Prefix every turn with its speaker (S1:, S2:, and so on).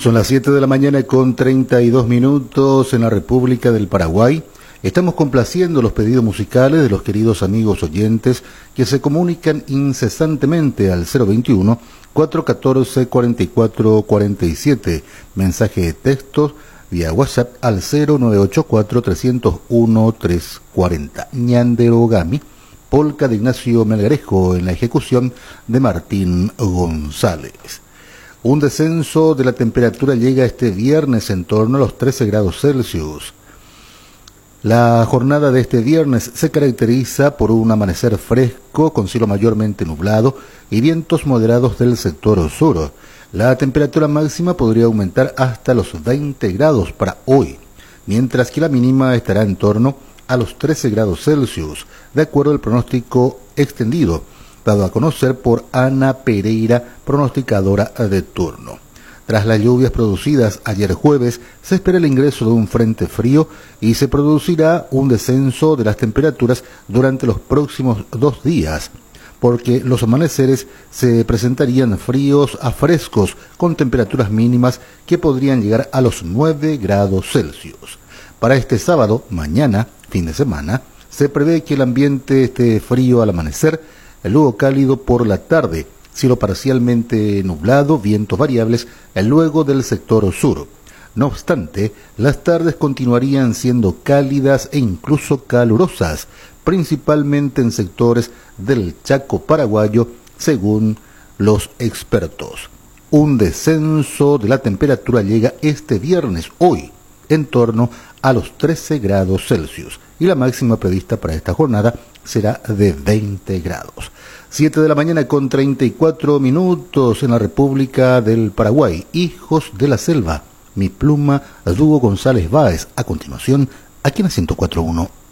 S1: Son las 7 de la mañana con 32 minutos en la República del Paraguay. Estamos complaciendo los pedidos musicales de los queridos amigos oyentes que se comunican incesantemente al 021-414-4447. Mensaje de textos vía WhatsApp al 0984-301-340. Ñanderogami, polca de Ignacio Melgarejo en la ejecución de Martín González. Un descenso de la temperatura llega este viernes en torno a los 13 grados Celsius. La jornada de este viernes se caracteriza por un amanecer fresco con cielo mayormente nublado y vientos moderados del sector sur. La temperatura máxima podría aumentar hasta los 20 grados para hoy, mientras que la mínima estará en torno a los 13 grados Celsius, de acuerdo al pronóstico extendido dado a conocer por Ana Pereira, pronosticadora de turno. Tras las lluvias producidas ayer jueves, se espera el ingreso de un frente frío y se producirá un descenso de las temperaturas durante los próximos 2 días, porque los amaneceres se presentarían fríos a frescos, con temperaturas mínimas que podrían llegar a los 9 grados Celsius. Para este sábado, mañana, fin de semana, se prevé que el ambiente esté frío al amanecer, luego cálido por la tarde, cielo parcialmente nublado, vientos variables, luego del sector sur. No obstante, las tardes continuarían siendo cálidas e incluso calurosas, principalmente en sectores del Chaco paraguayo, según los expertos. Un descenso de la temperatura llega este viernes, hoy, en torno a los 13 grados Celsius, y la máxima prevista para esta jornada será de 20 grados. 7 de la mañana con 34 minutos en la República del Paraguay. Hijos de la Selva, Mi Pluma, Dúo González Báez. A continuación, aquí en la 104.1.